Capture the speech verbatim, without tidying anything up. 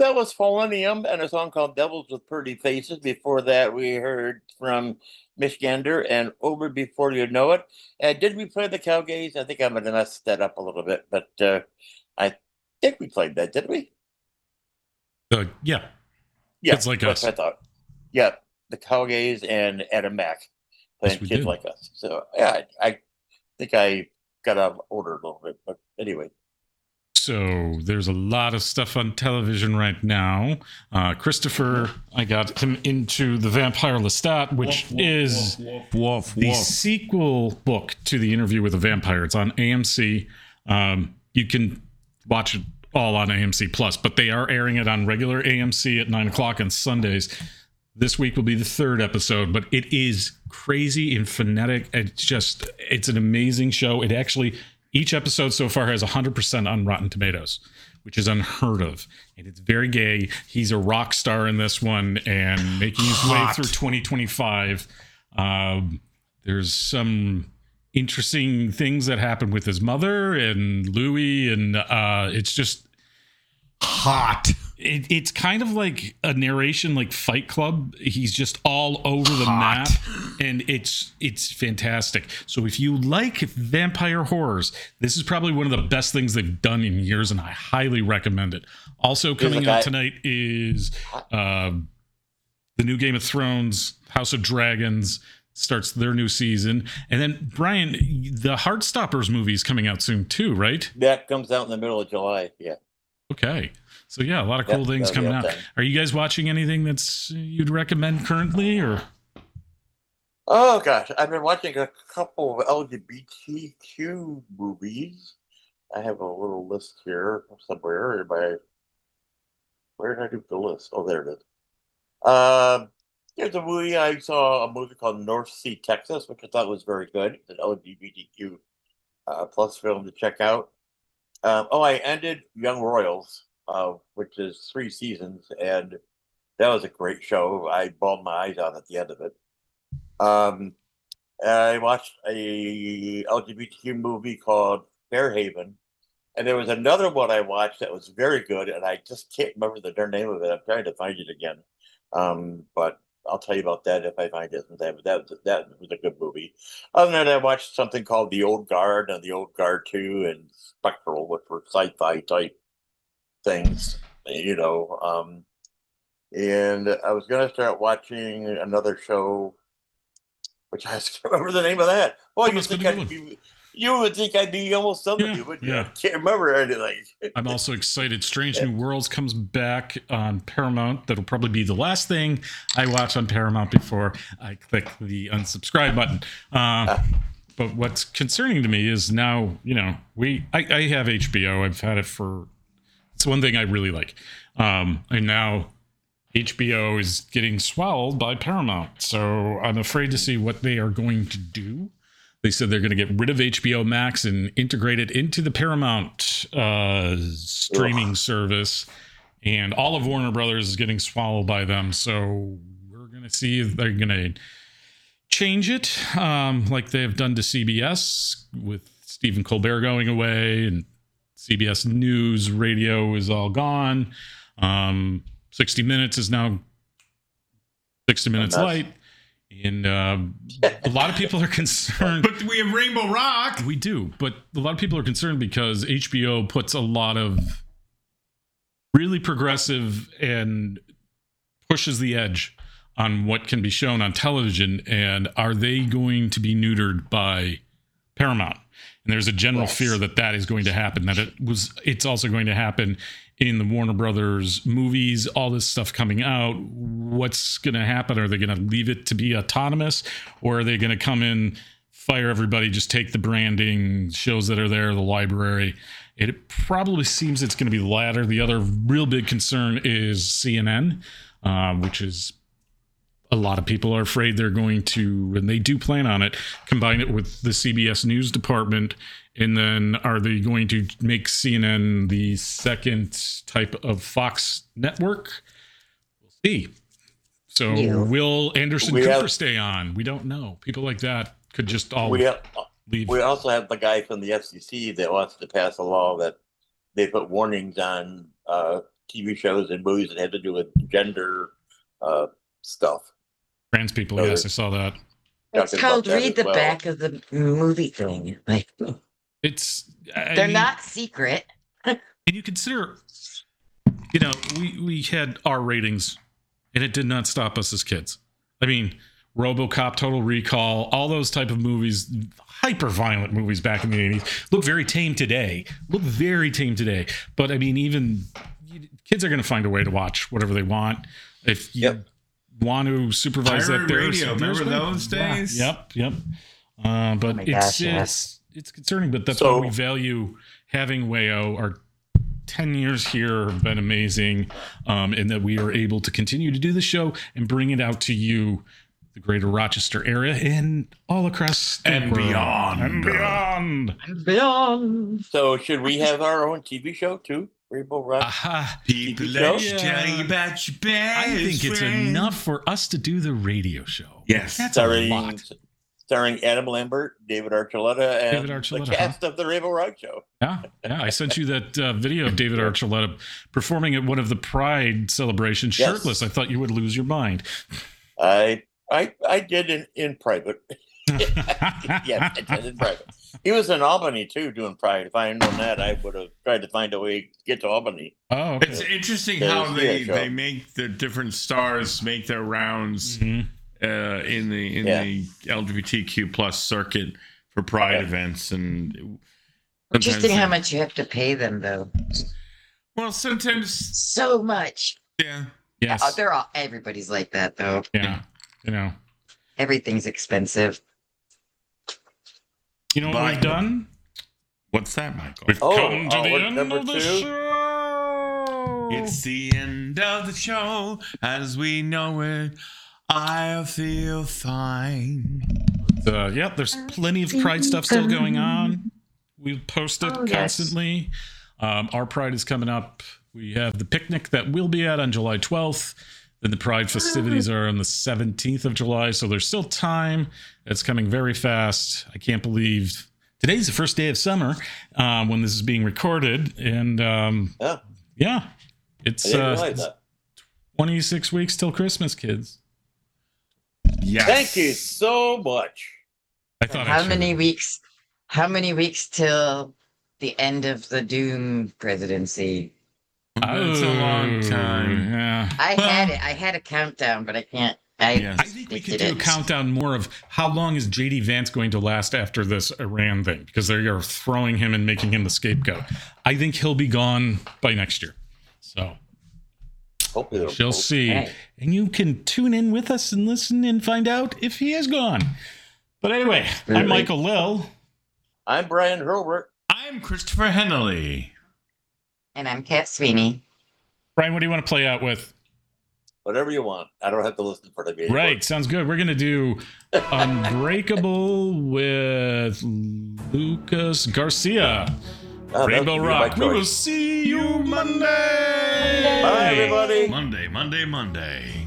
that was Millennium and a song called Devils with Pretty Faces. Before that, we heard from Miss Gander and Over Before You Know It. And did we play the Cowgays? I think I'm going to mess that up a little bit, but uh, I think we played that, did we? Uh, yeah. Yeah, Kids Like that's Us. what I thought. Yeah, the Cowgays and Adam Mack playing Yes, we Kids did. Like Us. So, yeah, I, I think I got out of order a little bit, but anyway. So there's a lot of stuff on television right now. Uh, Christopher, I got him into The Vampire Lestat, which Woof, woof, is woof, woof, the woof. sequel book to The Interview with a Vampire. It's on A M C. Um, you can watch it all on A M C Plus, but they are airing it on regular A M C at nine o'clock on Sundays. This week will be the third episode, but it is crazy and phonetic. It's just, it's an amazing show. It actually... Each episode so far has one hundred percent on Rotten Tomatoes, which is unheard of. And it's very gay. He's a rock star in this one and making his Hot. way through twenty twenty-five. Um, there's some interesting things that happen with his mother and Louis. And uh, it's just Hot. it, it's kind of like a narration like Fight Club. He's just all over the Hot. map, and it's it's fantastic. So if you like vampire horrors, this is probably one of the best things they've done in years, and I highly recommend it. Also coming guy- out tonight is uh, the new Game of Thrones, House of Dragons starts their new season, and then Brian, the Heartstoppers movie is coming out soon too, right? That comes out in the middle of July, yeah. Okay. So yeah, a lot of cool Yep, things that'll be coming out out. then. Are you guys watching anything that's you'd recommend currently, or? Oh gosh, I've been watching a couple of L G B T Q movies. I have a little list here somewhere. In my, where did I do the list? Oh, there it is. Um, there's a movie I saw a movie called North Sea, Texas, which I thought was very good. It's an L G B T Q uh, plus film to check out. Um, oh, I ended Young Royals, uh, which is three seasons, and that was a great show. I bawled my eyes out at the end of it. Um, I watched a L G B T Q movie called Fairhaven, and there was another one I watched that was very good, and I just can't remember the darn name of it. I'm trying to find it again, um, but I'll tell you about that if I find it. That that was, that was a good movie. Other than that, I watched something called The Old Guard and The Old Guard Two and Spectral, which were sci-fi type things, you know. Um, and I was going to start watching another show, which I can't remember the name of that. Well, you that's think gonna be I'd good. be, you would think I'd be almost done Yeah, with you, but yeah. I can't remember anything. I'm also excited. Strange New Worlds comes back on Paramount. That'll probably be the last thing I watch on Paramount before I click the unsubscribe button. Uh, but what's concerning to me is now, you know, we I, I have H B O. I've had it for. It's one thing I really like, um, and now H B O is getting swallowed by Paramount. So I'm afraid to see what they are going to do. They said they're going to get rid of H B O Max and integrate it into the Paramount uh, streaming Ugh. service. And all of Warner Brothers is getting swallowed by them. So we're going to see if they're going to change it um, like they have done to C B S with Stephen Colbert going away, and C B S News Radio is all gone. Um, sixty Minutes is now sixty Minutes mess. Light. And um, a lot of people are concerned. But we have Rainbow Rock. We do, but a lot of people are concerned because H B O puts a lot of really progressive and pushes the edge on what can be shown on television. And are they going to be neutered by Paramount? And there's a general Yes. fear that that is going to happen, that it was, it's also going to happen in the Warner Brothers movies, all this stuff coming out. What's going to happen? Are they going to leave it to be autonomous, or are they going to come in, fire everybody, just take the branding, shows that are there, the library? It probably seems it's going to be the latter. The other real big concern is C N N, uh, which is a lot of people are afraid they're going to, and they do plan on it, combine it with the C B S News department. And then are they going to make C N N the second type of Fox network? We'll see. So Yeah. will Anderson We Cooper have- stay on? We don't know. People like that could just all We have, leave. we also have the guy from the F C C that wants to pass a law that they put warnings on uh, T V shows and movies that had to do with gender uh, stuff. Trans people, So yes, I there's- saw that. It's talking called about that read as the well. back of the movie thing. Like It's I they're mean, not secret. And you consider, you know, we we had R ratings, and it did not stop us as kids. I mean, RoboCop, Total Recall, all those type of movies, hyper violent movies back in the eighties, look very tame today. Look very tame today. But I mean, even kids are going to find a way to watch whatever they want. If you Yep. want to supervise Pirate that, there's, radio, there's remember way- those days? Yep, yep. Uh, but Oh my it's gosh, it's yes. it's concerning. But that's So- why we value having Wayo. Our ten years here have been amazing, um, and that we are able to continue to do the show and bring it out to you, the greater Rochester area, and all across the And world. beyond. and beyond. Beyond. So should we have our own T V show too? Rainbow Rock. Aha. People, T V let's show? tell you about your best I think it's friend. enough for us to do the radio show. Yes. That's a starring, lot. starring Adam Lambert, David Archuleta, and David Archuleta, the cast of the Rainbow Rock Show. Yeah, yeah. I sent you that uh, video of David Archuleta performing at one of the Pride celebrations Yes. shirtless. I thought you would lose your mind. I I I did in, in private. Yes, I did in private. He was in Albany too doing Pride. If I had known that, I would have tried to find a way to get to Albany. Oh, okay. It's interesting Yeah, how it's they, yeah, show. they make the different stars make their rounds Mhm. uh, in the in Yeah. the L G B T Q plus circuit for Pride Yeah. events, and sometimes Interesting they- how much you have to pay them though. Well, sometimes So much. yeah. Yes. Oh, they're all everybody's like that though. Yeah. You know. Everything's expensive. You know what Bye. we've done? What's that, Michael? We've Oh, come to oh, the what, end number of the two? show. It's the end of the show as we know it. I feel fine. Uh, yep, there's plenty of Pride stuff still going on. We post it Oh, yes. constantly. Um, our Pride is coming up. We have the picnic that will be at on July twelfth. Then the Pride festivities are on the seventeenth of July. So there's still time. It's coming very fast. I can't believe today's the first day of summer um, when this is being recorded. And um, Yeah, yeah, I it's didn't uh, realize that. twenty-six weeks till Christmas, kids. Yes. Thank you so much. I thought I How should. many weeks? How many weeks till the end of the Doom presidency? It's a long Oh, time. Yeah. I Well- had it. I had a countdown, but I can't. I, Yes. I think we could did do a countdown more of how long is J D Vance going to last after this Iran thing, because they are throwing him and making him the scapegoat. I think he'll be gone by next year. So Hopefully, they'll she'll vote. see. Right. And you can tune in with us and listen and find out if he is gone. But anyway, I'm Really? Michael Lill. I'm Brian Hurlbert. I'm Christopher Hennelly. And I'm Kat Sweeney. Brian, what do you want to play out with? Whatever you want. I don't have to listen for the game. Right, sounds good. We're going to do Unbreakable with Lucas Garcia. Oh, Rainbow that's my Rock. We choice. will see you Monday. Bye, everybody. Monday, Monday, Monday.